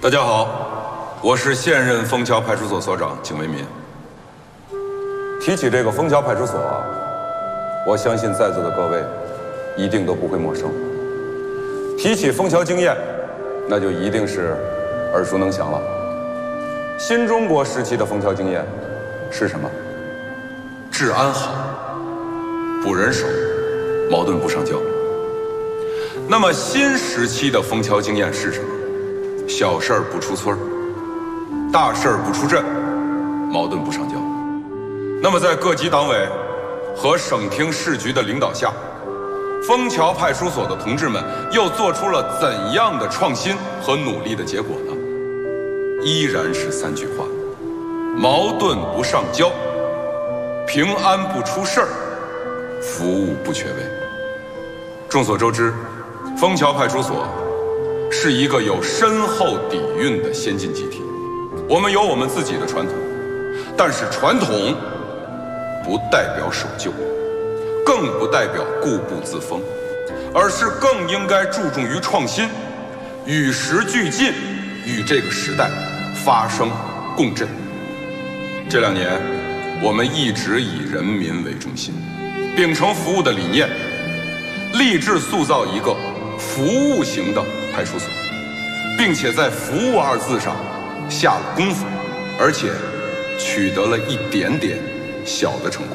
大家好，我是现任枫桥派出所所长景为民。提起这个枫桥派出所啊，我相信在座的各位一定都不会陌生。提起枫桥经验，那就一定是耳熟能详了。新中国时期的枫桥经验是什么？治安好，不人手，矛盾不上交。那么新时期的枫桥经验是什么？小事儿不出村儿，大事儿不出镇，矛盾不上交。那么在各级党委和省厅市局的领导下，枫桥派出所的同志们又做出了怎样的创新和努力的结果呢？依然是3句话：矛盾不上交，平安不出事儿，服务不缺位。众所周知，枫桥派出所是一个有深厚底蕴的先进集体，我们有我们自己的传统，但是传统不代表守旧，更不代表固步自封，而是更应该注重于创新，与时俱进，与这个时代发生共振。这2年，我们一直以人民为中心，秉承服务的理念，立志塑造一个服务型的派出所，并且在服务2字上下了功夫，而且取得了一点点小的成果。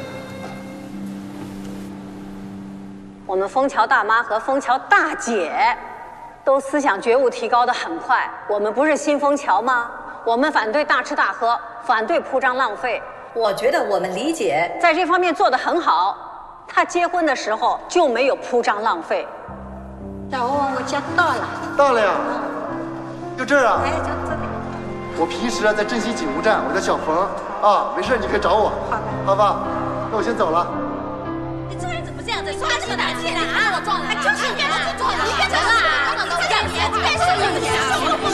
我们枫桥大妈和枫桥大姐都思想觉悟提高得很快。我们不是新枫桥吗？我们反对大吃大喝，反对铺张浪费。 我觉得我们李姐在这方面做得很好。她结婚的时候就没有铺张浪费。 大王，我家到了。 到了呀，就这儿啊。 哎，就这里。 我平时啊在镇西警务站，我叫小冯啊，没事你可以找我，好吧？那我先走了。 你这人怎么这样子？刷这个胆气了啊！我撞了，就是你撞了，你别走了啊！你这样子，该收拾你啊！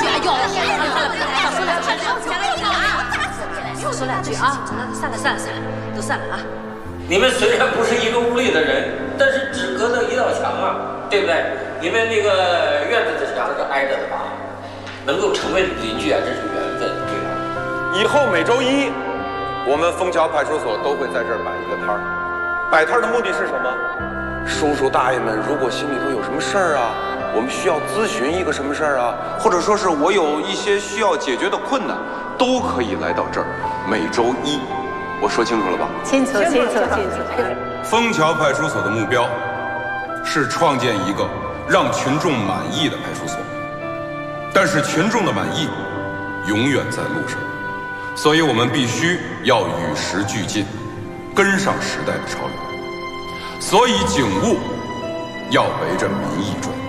少说2句啊！散了，都散了啊！ 你们虽然不是一个屋里的人，但是只隔着一道墙啊，对不对？你们那个院子的墙是挨着的吧？能够成为邻居啊，这是缘分，对吧？ 以后每周1，我们枫桥派出所都会在这儿摆一个摊儿。摆摊儿的目的是什么？叔叔大爷们如果心里头有什么事儿啊，我们需要咨询一个什么事儿啊，或者说是我有一些需要解决的困难，都可以来到这儿。每周1，我说清楚了吧？ 清楚。 枫桥派出所的目标是创建一个让群众满意的派出所，但是群众的满意永远在路上，所以我们必须要与时俱进，跟上时代的潮流。所以警务要围着民意转。